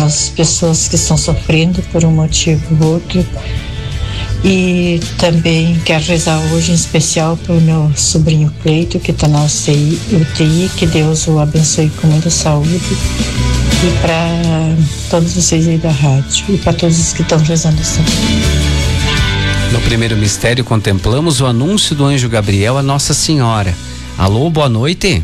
as pessoas que estão sofrendo por um motivo ou outro. E também quero rezar hoje em especial para o meu sobrinho Cleito, que está na UTI, que Deus o abençoe com muita saúde. E para todos vocês aí da rádio e para todos os que estão rezando essa. No primeiro mistério contemplamos o anúncio do anjo Gabriel a Nossa Senhora. Alô, boa noite.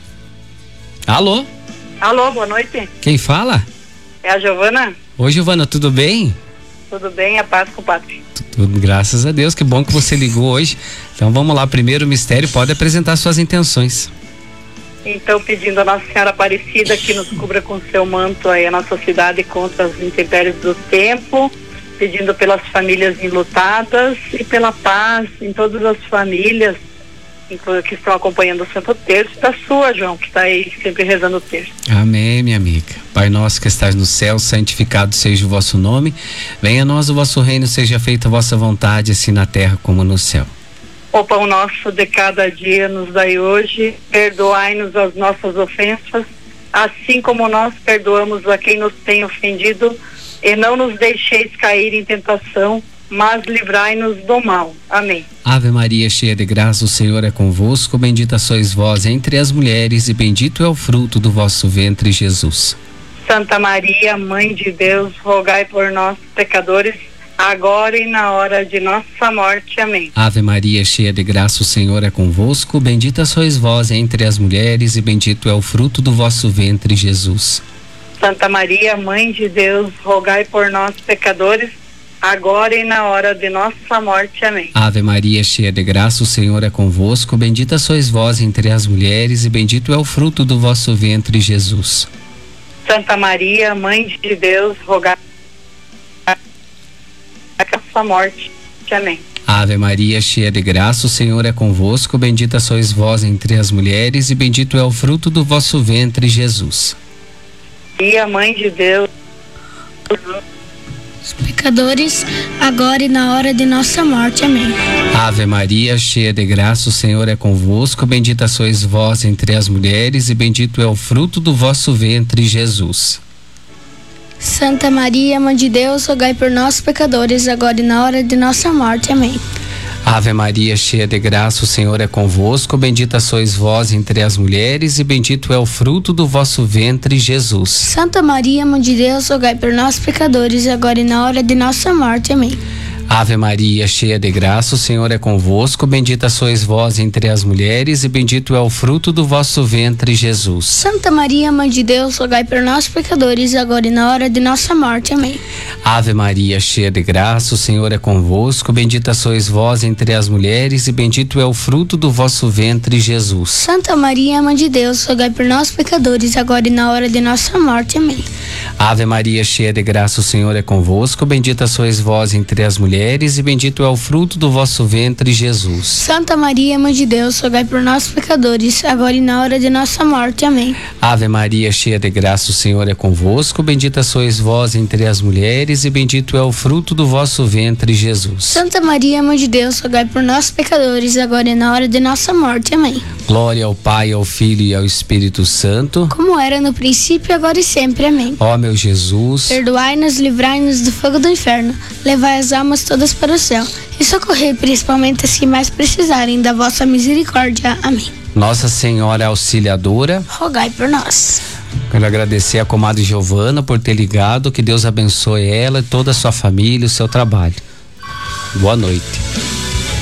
Alô? Alô, boa noite. Quem fala? É a Giovana. Oi, Giovana, tudo bem? Tudo bem, a paz com o Padre. Tudo, graças a Deus, que bom que você ligou hoje. Então vamos lá, primeiro mistério, pode apresentar suas intenções. Então, pedindo a Nossa Senhora Aparecida que nos cubra com seu manto aí a nossa cidade contra as intempéries do tempo, pedindo pelas famílias enlutadas e pela paz em todas as famílias que estão acompanhando o Santo Terço, da sua, João, que está aí sempre rezando o terço. Amém, minha amiga. Pai nosso que estás no céu, santificado seja o vosso nome. Venha a nós o vosso reino, seja feita a vossa vontade, assim na terra como no céu. O pão nosso de cada dia nos dai hoje, perdoai-nos as nossas ofensas, assim como nós perdoamos a quem nos tem ofendido, e não nos deixeis cair em tentação, mas livrai-nos do mal. Amém. Ave Maria, cheia de graça, o Senhor é convosco, bendita sois vós entre as mulheres e bendito é o fruto do vosso ventre, Jesus. Santa Maria, Mãe de Deus, rogai por nós, pecadores, agora e na hora de nossa morte. Amém. Ave Maria, cheia de graça, o Senhor é convosco, bendita sois vós entre as mulheres e bendito é o fruto do vosso ventre, Jesus. Santa Maria, Mãe de Deus, rogai por nós, pecadores, agora e na hora de nossa morte. Amém. Ave Maria, cheia de graça, o Senhor é convosco, bendita sois vós entre as mulheres e bendito é o fruto do vosso ventre, Jesus. Santa Maria, Mãe de Deus, rogai a nossa morte. Amém. Ave Maria, cheia de graça, o Senhor é convosco, bendita sois vós entre as mulheres e bendito é o fruto do vosso ventre, Jesus. Maria, Mãe de Deus, os pecadores, agora e na hora de nossa morte. Amém. Ave Maria, cheia de graça, o Senhor é convosco, bendita sois vós entre as mulheres e bendito é o fruto do vosso ventre, Jesus. Santa Maria, Mãe de Deus, rogai por nós, pecadores, agora e na hora de nossa morte. Amém. Ave Maria, cheia de graça, o Senhor é convosco, bendita sois vós entre as mulheres e bendito é o fruto do vosso ventre, Jesus. Santa Maria, Mãe de Deus, rogai por nós, pecadores, agora e na hora de nossa morte. Amém. Ave Maria, cheia de graça, o Senhor é convosco, bendita sois vós entre as mulheres e bendito é o fruto do vosso ventre, Jesus. Santa Maria, Mãe de Deus, rogai por nós, pecadores, agora e na hora de nossa morte. Amém. Ave Maria, cheia de graça, o Senhor é convosco, bendita sois vós entre as mulheres e bendito é o fruto do vosso ventre, Jesus. Santa Maria, Mãe de Deus, rogai por nós, pecadores, agora e na hora de nossa morte. Amém. Ave Maria, cheia de graça, o Senhor é convosco, bendita sois vós entre as mulheres e bendito é o fruto do vosso ventre, Jesus. Santa Maria, Mãe de Deus, rogai por nós, pecadores, agora e na hora de nossa morte. Amém. Ave Maria, cheia de graça, o Senhor é convosco, bendita sois vós entre as mulheres e bendito é o fruto do vosso ventre, Jesus. Santa Maria, Mãe de Deus, rogai por nós, pecadores, agora e na hora de nossa morte. Amém. Glória ao Pai, ao Filho e ao Espírito Santo, como era no princípio, agora e sempre. Amém. Ó meu Jesus, perdoai-nos, livrai-nos do fogo do inferno, levai as almas todas para o céu e socorrei principalmente as que mais precisarem da vossa misericórdia. Amém. Nossa Senhora Auxiliadora, rogai por nós. Quero agradecer a comadre Giovana por ter ligado, que Deus abençoe ela e toda a sua família e o seu trabalho. Boa noite.